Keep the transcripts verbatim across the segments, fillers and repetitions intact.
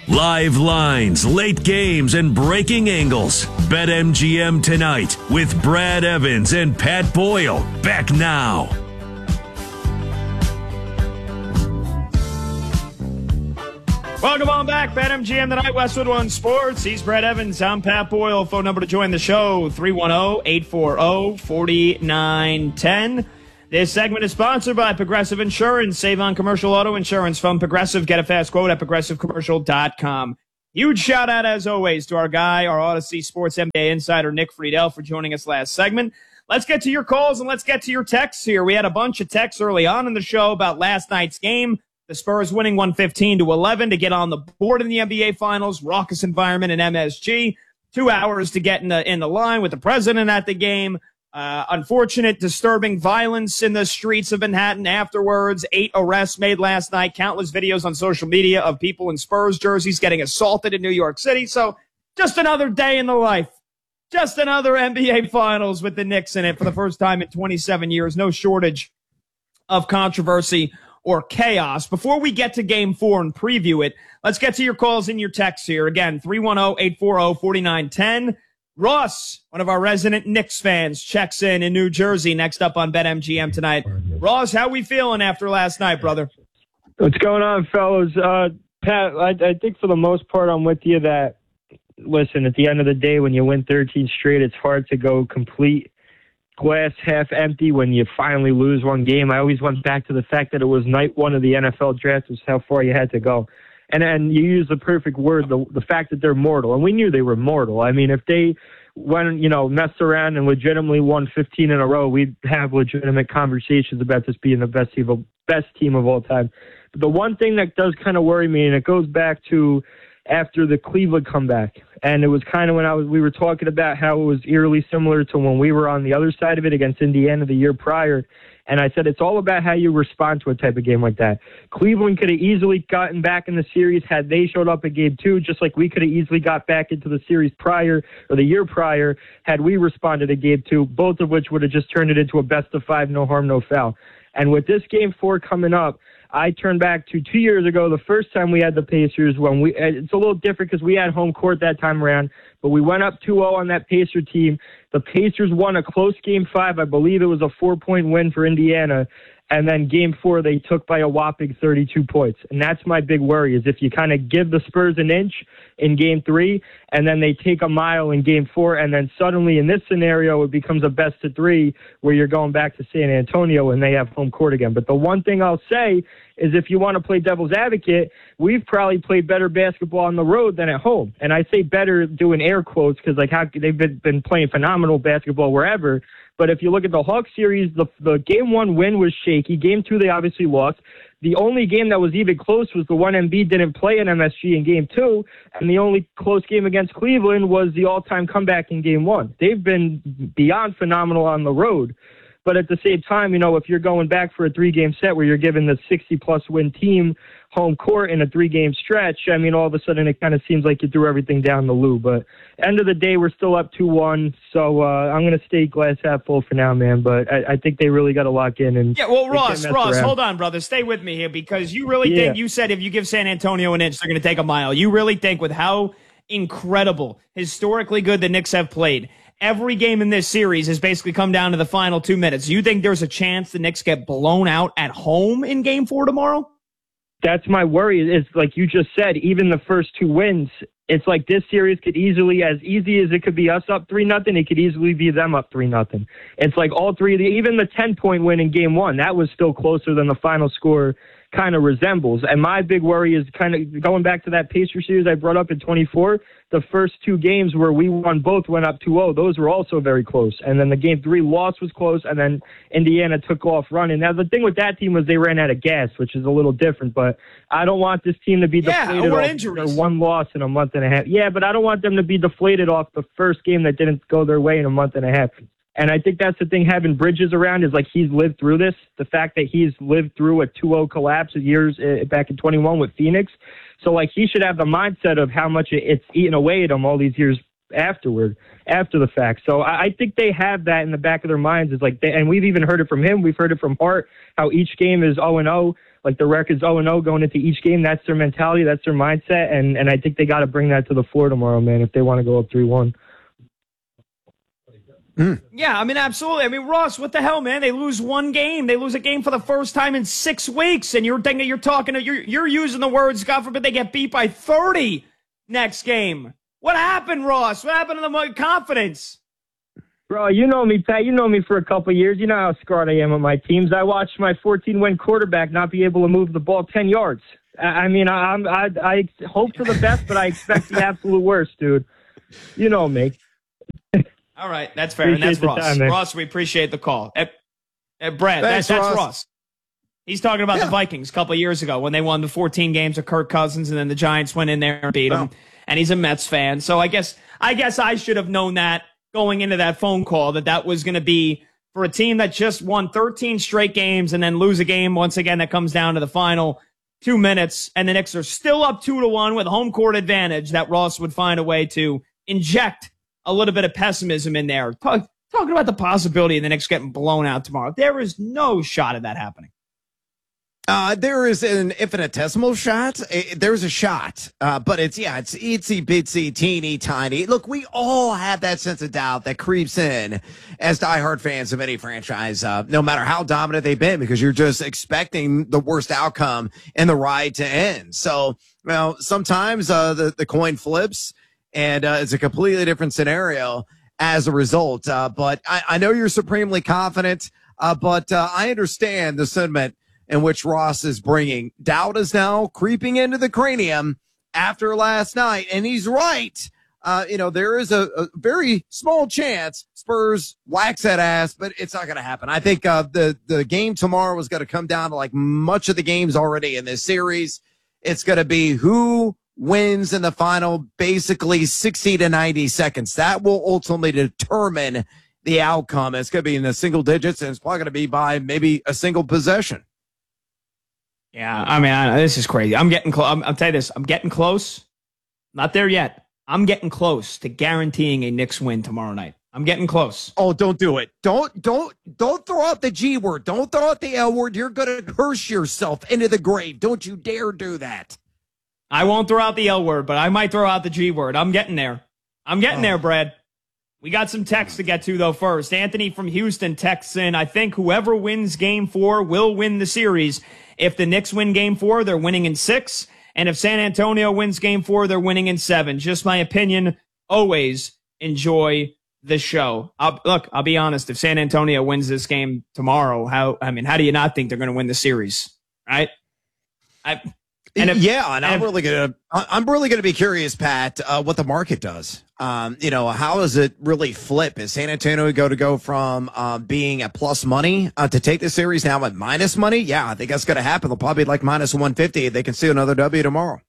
Live lines, late games, and breaking angles. BetMGM tonight with Brad Evans and Pat Boyle. Back now. Welcome on back. BetMGM tonight, Westwood One Sports. He's Brad Evans. I'm Pat Boyle. Phone number to join the show, three one zero, eight four zero, four nine one zero. This segment is sponsored by Progressive Insurance. Save on commercial auto insurance from Progressive. Get a fast quote at progressive commercial dot com. Huge shout out, as always, to our guy, our Odyssey Sports N B A insider, Nick Friedel, for joining us last segment. Let's get to your calls and let's get to your texts here. We had a bunch of texts early on in the show about last night's game. The Spurs winning one fifteen to eleven to get on the board in the N B A Finals. Raucous environment in M S G. Two hours to get in the, in the line with the president at the game. Uh, unfortunate, disturbing violence in the streets of Manhattan afterwards. Eight arrests made last night. Countless videos on social media of people in Spurs jerseys getting assaulted in New York City. So just another day in the life. Just another N B A Finals with the Knicks in it for the first time in twenty-seven years. No shortage of controversy or chaos. Before we get to game four and preview it, let's get to your calls and your texts here. Again, three one zero, eight four zero, four nine one zero. Ross, one of our resident Knicks fans, checks in in New Jersey. Next up on BetMGM tonight. Ross, how we feeling after last night, brother? What's going on, fellas? Uh, Pat, I, I think for the most part I'm with you that, listen, at the end of the day, when you win thirteen straight, it's hard to go complete glass half empty when you finally lose one game. I always went back to the fact that it was night one of the N F L draft, was how far you had to go. And then you use the perfect word, the the fact that they're mortal. And we knew they were mortal. I mean, if they went, you know, messed around and legitimately won fifteen in a row, we'd have legitimate conversations about this being the best team of, best team of all time. But the one thing that does kind of worry me, and it goes back to after the Cleveland comeback, and it was kind of when I was we were talking about how it was eerily similar to when we were on the other side of it against Indiana the year prior. And I said, it's all about how you respond to a type of game like that. Cleveland could have easily gotten back in the series had they showed up at game two, just like we could have easily got back into the series prior or the year prior had we responded at game two, both of which would have just turned it into a best of five, no harm, no foul. And with this game four coming up, I turned back to two years ago, the first time we had the Pacers. When we, it's a little different because we had home court that time around, but we went up two oh on that Pacer team. The Pacers won a close game five. I believe it was a four-point win for Indiana. And then game four, they took by a whopping thirty-two points. And that's my big worry, is if you kind of give the Spurs an inch in game three, and then they take a mile in game four, and then suddenly in this scenario, it becomes a best of three where you're going back to San Antonio and they have home court again. But the one thing I'll say is if you want to play devil's advocate, we've probably played better basketball on the road than at home. And I say better doing air quotes because like how they've been, been playing phenomenal basketball wherever. But if you look at the Hawks series, the, the game one win was shaky. Game two, they obviously lost. The only game that was even close was the one Embiid didn't play in M S G in game two. And the only close game against Cleveland was the all-time comeback in game one. They've been beyond phenomenal on the road. But at the same time, you know, if you're going back for a three-game set where you're giving the sixty-plus win team home court in a three-game stretch, I mean, all of a sudden it kind of seems like you threw everything down the loo. But end of the day, we're still up two one, so uh, I'm going to stay glass half full for now, man. But I, I think they really got to lock in. And yeah, well, Ross, Ross, around. Hold on, brother. Stay with me here because you really yeah. think, you said if you give San Antonio an inch, they're going to take a mile. You really think with how incredible, historically good the Knicks have played, every game in this series has basically come down to the final two minutes. You think there's a chance the Knicks get blown out at home in game four tomorrow? That's my worry. Is like you just said, even the first two wins, it's like this series could easily, as easy as it could be us up three nothing, it could easily be them up three nothing. It's like all three of the, even the ten point win in game one, that was still closer than the final score kind of resembles. And my big worry is kind of going back to that Pacers series I brought up in twenty-four. The first two games where we won both went up two oh. Those were also very close. And then the game three loss was close, and then Indiana took off running. Now, the thing with that team was they ran out of gas, which is a little different. But I don't want this team to be yeah, deflated off injuries. their one loss in a month and a half. Yeah, but I don't want them to be deflated off the first game that didn't go their way in a month and a half. And I think that's the thing having Bridges around is like he's lived through this. The fact that he's lived through a two oh collapse of years uh, back in twenty-one with Phoenix. So like he should have the mindset of how much it's eaten away at him all these years afterward, after the fact. So I, I think they have that in the back of their minds. Is like, they, and we've even heard it from him. We've heard it from Hart, how each game is oh and oh. like the record's oh and oh going into each game. That's their mentality. That's their mindset. And, and I think they got to bring that to the floor tomorrow, man, if they want to go up three one. Mm. Yeah, I mean, absolutely. I mean, Ross, what the hell, man? They lose one game. They lose a game for the first time in six weeks. And you're thinking, you're talking, you're, you're using the words, God forbid they get beat by thirty next game. What happened, Ross? What happened to the confidence? Bro, you know me, Pat. You know me for a couple of years. You know how scarred I am with my teams. I watched my fourteen-win quarterback not be able to move the ball ten yards. I, I mean, I, I'm, I, I hope for the best, but I expect the absolute worst, dude. You know me. All right, that's fair, appreciate and that's Ross. Time, Ross, we appreciate the call. Uh, uh, Brad, Thanks, that, that's Ross. Ross. He's talking about yeah. the Vikings a couple of years ago when they won the fourteen games of Kirk Cousins, and then the Giants went in there and beat them. Oh. And he's a Mets fan, so I guess I guess I should have known that going into that phone call that that was going to be for a team that just won thirteen straight games and then lose a game once again that comes down to the final two minutes, and the Knicks are still up two to one with home court advantage. That Ross would find a way to inject a little bit of pessimism in there. Talk, talking about the possibility of the Knicks getting blown out tomorrow. There is no shot of that happening. Uh, there is an infinitesimal shot. There's a shot, uh, but it's, yeah, it's itsy bitsy, teeny tiny. Look, we all have that sense of doubt that creeps in as diehard fans of any franchise, uh, no matter how dominant they've been, because you're just expecting the worst outcome and the ride to end. So, well, sometimes, uh, the, the coin flips. And uh, it's a completely different scenario as a result. Uh, but I, I know you're supremely confident, uh, but uh, I understand the sentiment in which Ross is bringing. Doubt is now creeping into the cranium after last night, and he's right. Uh, you know, there is a, a very small chance Spurs wax that ass, but it's not going to happen. I think uh, the, the game tomorrow is going to come down to like much of the games already in this series. It's going to be who wins in the final, basically sixty to ninety seconds. That will ultimately determine the outcome. It's going to be in the single digits, and it's probably going to be by maybe a single possession. Yeah, I mean, I, this is crazy. I'm getting close. I'll tell you this. I'm getting close. Not there yet. I'm getting close to guaranteeing a Knicks win tomorrow night. I'm getting close. Oh, don't do it. Don't, don't, don't throw out the G word. Don't throw out the L word. You're going to curse yourself into the grave. Don't you dare do that. I won't throw out the L word, but I might throw out the G word. I'm getting there. I'm getting oh. there, Brad. We got some texts to get to, though, first. Anthony from Houston texts in, I think whoever wins game four will win the series. If the Knicks win game four, they're winning in six. And if San Antonio wins game four, they're winning in seven. Just my opinion. Always enjoy the show. I'll, look, I'll be honest. If San Antonio wins this game tomorrow, how, I mean, how do you not think they're going to win the series? Right? I, And if, yeah, and, and I'm if, really gonna I'm really gonna be curious, Pat, uh, what the market does. Um, you know, how does it really flip? Is San Antonio go to go from uh, being at plus money uh, to take the series now at minus money? Yeah, I think that's gonna happen. They'll probably be like minus one fifty. They can see another W tomorrow.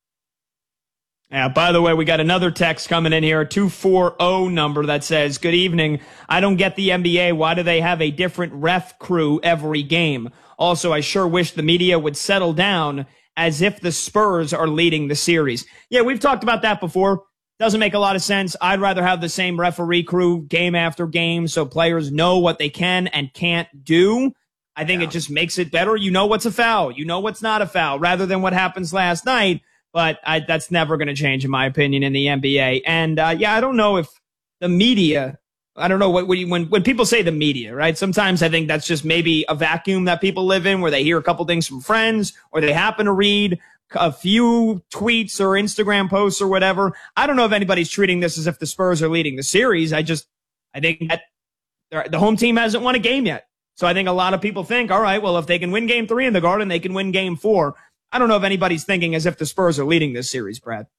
Yeah, by the way, we got another text coming in here, a two four zero number that says, good evening. I don't get the N B A. Why do they have a different ref crew every game? Also, I sure wish the media would settle down as if the Spurs are leading the series. Yeah, we've talked about that before. Doesn't make a lot of sense. I'd rather have the same referee crew game after game so players know what they can and can't do. I think yeah. it just makes it better. You know what's a foul. You know what's not a foul, rather than what happens last night. But I, that's never going to change, in my opinion, in the N B A. And, uh, yeah, I don't know if the media, I don't know what when, when when people say the media, right? Sometimes I think that's just maybe a vacuum that people live in where they hear a couple things from friends or they happen to read a few tweets or Instagram posts or whatever. I don't know if anybody's treating this as if the Spurs are leading the series. I just, I think that the home team hasn't won a game yet. So I think a lot of people think, all right, well, if they can win game three in the Garden, they can win game four. I don't know if anybody's thinking as if the Spurs are leading this series, Brad.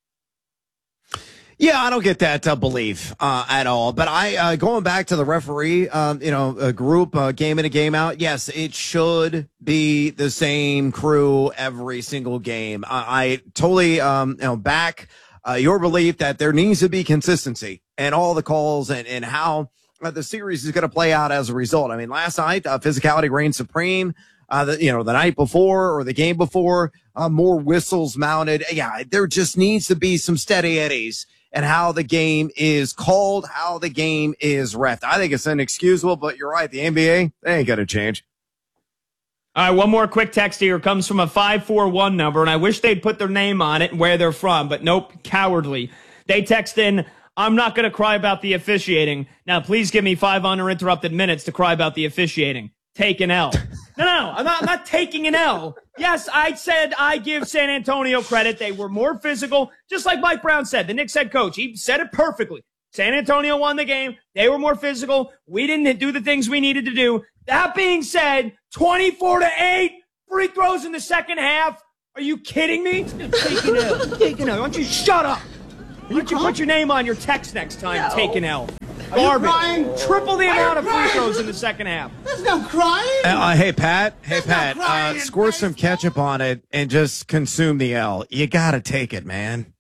Yeah, I don't get that uh, belief uh, at all. But I, uh, going back to the referee, um, you know, a group, uh, game in and game out. Yes, it should be the same crew every single game. I, I totally, um, you know, back uh, your belief that there needs to be consistency in all the calls and, and how uh, the series is going to play out as a result. I mean, last night, uh, physicality reigned supreme. Uh, the, you know, the night before or the game before, uh, more whistles mounted. Yeah, there just needs to be some steady eddies and how the game is called, how the game is reffed. I think it's inexcusable, but you're right. The N B A, they ain't going to change. All right, one more quick text here comes from a five four one number, and I wish they'd put their name on it and where they're from, but nope, cowardly. They text in, I'm not going to cry about the officiating. Now, please give me five uninterrupted minutes to cry about the officiating. Take an L. No, no, I'm not, I'm not taking an L. Yes, I said I give San Antonio credit. They were more physical, just like Mike Brown said, the Knicks head coach. He said it perfectly. San Antonio won the game. They were more physical. We didn't do the things we needed to do. That being said, twenty-four to eight, free throws in the second half. Are you kidding me? Take an L. Take an L. Why don't you shut up? Why don't you put your name on your text next time? No. Take an L. Garbage. Triple the amount of free throws in the second half. There's no crying. Uh, hey, Pat. Hey, There's Pat. No uh, score some ketchup on it and just consume the L. You got to take it, man.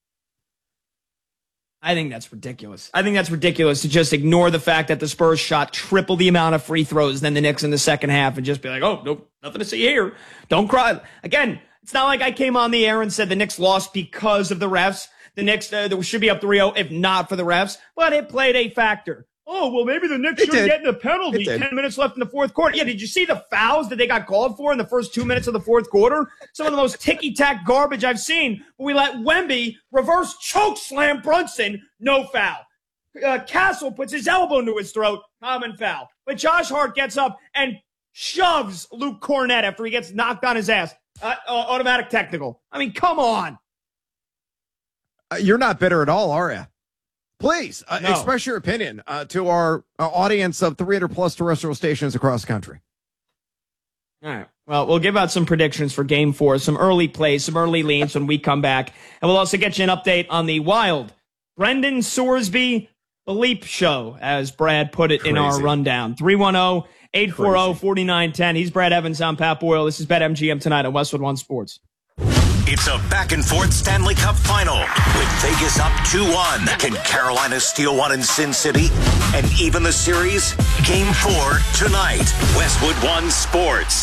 I think that's ridiculous. I think that's ridiculous to just ignore the fact that the Spurs shot triple the amount of free throws than the Knicks in the second half and just be like, oh, nope, nothing to see here. Don't cry. Again, it's not like I came on the air and said the Knicks lost because of the refs. The Knicks uh, should be up three oh if not for the refs, but it played a factor. Oh, well, maybe the Knicks shouldn't get the penalty. Ten minutes left in the fourth quarter. Yeah, did you see the fouls that they got called for in the first two minutes of the fourth quarter? Some of the most ticky-tack garbage I've seen. We let Wemby reverse choke slam Brunson, no foul. Uh, Castle puts his elbow into his throat, common foul. But Josh Hart gets up and shoves Luke Cornett after he gets knocked on his ass. Uh, uh, automatic technical. I mean, come on. Uh, you're not bitter at all, are you? Please uh, no. express your opinion uh, to our uh, audience of three hundred plus terrestrial stations across the country. All right. Well, we'll give out some predictions for game four, some early plays, some early leans when we come back. And we'll also get you an update on the wild Brendan Sorsby Bleep show, as Brad put it Crazy. in our rundown. three one zero, eight four zero, four nine one zero. He's Brad Evans. I'm Pat Boyle. This is BetMGM tonight on Westwood One Sports. It's a back-and-forth Stanley Cup final with Vegas up two one. Can Carolina steal one in Sin City? And even the series? Game four tonight. Westwood One Sports.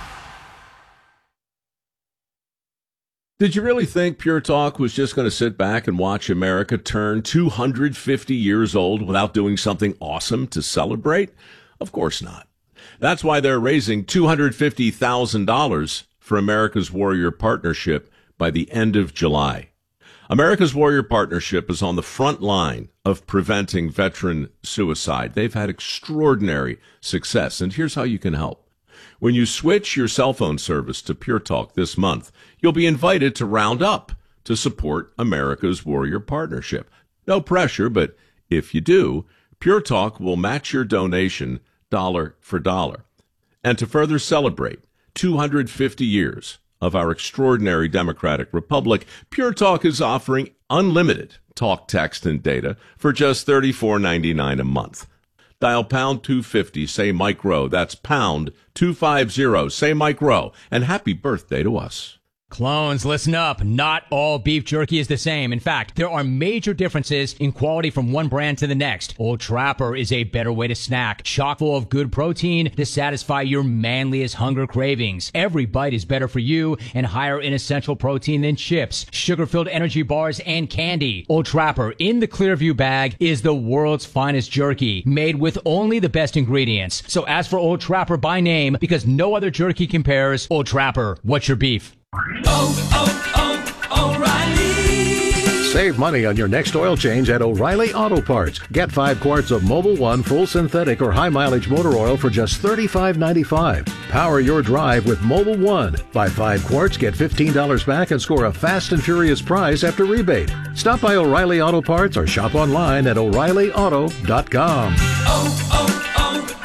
Did you really think Pure Talk was just going to sit back and watch America turn two hundred fifty years old without doing something awesome to celebrate? Of course not. That's why they're raising two hundred fifty thousand dollars for America's Warrior Partnership by the end of July. America's Warrior Partnership is on the front line of preventing veteran suicide. They've had extraordinary success, and here's how you can help. When you switch your cell phone service to Pure Talk this month, you'll be invited to round up to support America's Warrior Partnership. No pressure, but if you do, Pure Talk will match your donation dollar for dollar. And to further celebrate two hundred fifty years of our extraordinary democratic republic, Pure Talk is offering unlimited talk, text, and data for just thirty-four ninety-nine a month. Dial pound two fifty, say Mike Rowe. That's pound two fifty, say Mike Rowe. And happy birthday to us. Clones, listen up. Not all beef jerky is the same. In fact, there are major differences in quality from one brand to the next. Old Trapper is a better way to snack, chock full of good protein to satisfy your manliest hunger cravings. Every bite is better for you and higher in essential protein than chips, sugar-filled energy bars, and candy. Old Trapper in the Clearview bag is the world's finest jerky, made with only the best ingredients. So ask for Old Trapper by name because no other jerky compares. Old Trapper, what's your beef? Oh, oh, oh, O'Reilly. Save money on your next oil change at O'Reilly Auto Parts. Get five quarts of Mobil One full synthetic or high mileage motor oil for just thirty-five ninety-five. Power your drive with Mobil One. Buy five quarts, get fifteen dollars back, and score a fast and furious prize after rebate. Stop by O'Reilly Auto Parts or shop online at O'Reilly Auto dot com. Oh,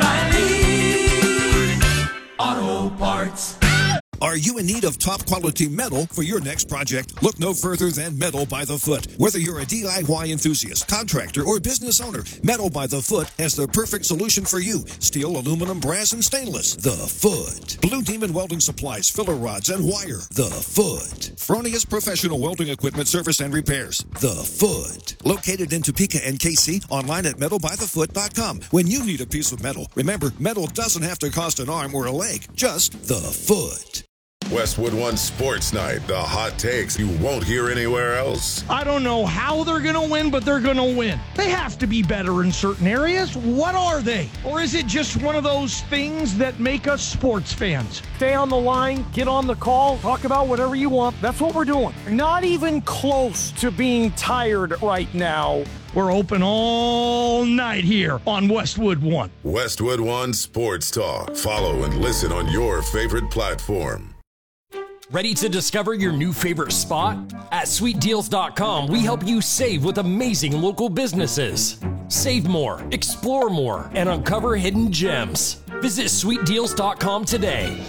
oh, oh, O'Reilly Auto Parts. Are you in need of top-quality metal for your next project? Look no further than Metal by the Foot. Whether you're a D I Y enthusiast, contractor, or business owner, Metal by the Foot has the perfect solution for you. Steel, aluminum, brass, and stainless. The Foot. Blue Demon Welding Supplies, filler rods, and wire. The Foot. Fronius Professional Welding Equipment Service and Repairs. The Foot. Located in Topeka and K C, online at metal by the foot dot com. When you need a piece of metal, remember, metal doesn't have to cost an arm or a leg, just the foot. Westwood One Sports Night, the hot takes you won't hear anywhere else. I don't know how they're going to win, but they're going to win. They have to be better in certain areas. What are they? Or is it just one of those things that make us sports fans? Stay on the line, get on the call, talk about whatever you want. That's what we're doing. Not even close to being tired right now. We're open all night here on Westwood One. Westwood One Sports Talk. Follow and listen on your favorite platform. Ready to discover your new favorite spot? At sweet deals dot com, we help you save with amazing local businesses. Save more, explore more, and uncover hidden gems. Visit sweet deals dot com today.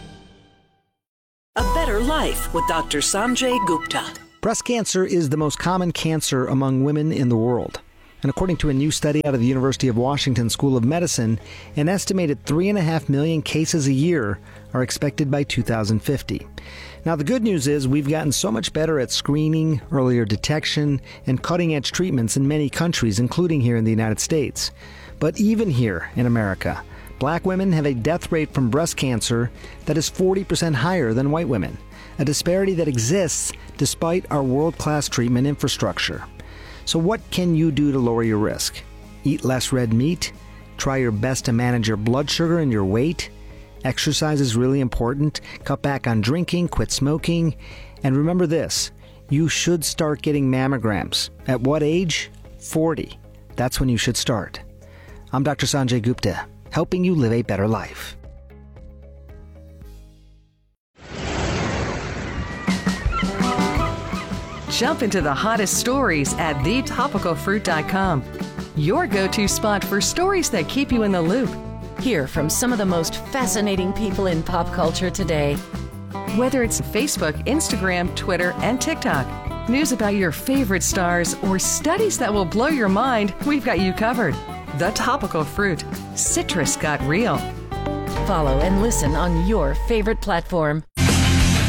A Better Life with Doctor Sanjay Gupta. Breast cancer is the most common cancer among women in the world. And according to a new study out of the University of Washington School of Medicine, an estimated three and a half million cases a year are expected by two thousand fifty. Now, the good news is we've gotten so much better at screening, earlier detection, and cutting-edge treatments in many countries, including here in the United States. But even here in America, black women have a death rate from breast cancer that is forty percent higher than white women, a disparity that exists despite our world-class treatment infrastructure. So what can you do to lower your risk? Eat less red meat? Try your best to manage your blood sugar and your weight? Exercise is really important. Cut back on drinking, quit smoking. And remember this, you should start getting mammograms. At what age? forty. That's when you should start. I'm Doctor Sanjay Gupta, helping you live a better life. Jump into the hottest stories at the topical fruit dot com. Your go-to spot for stories that keep you in the loop. Hear from some of the most fascinating people in pop culture today. Whether it's Facebook, Instagram, Twitter, and TikTok, news about your favorite stars, or studies that will blow your mind, we've got you covered. The Topical Fruit. Citrus got real. Follow and listen on your favorite platform.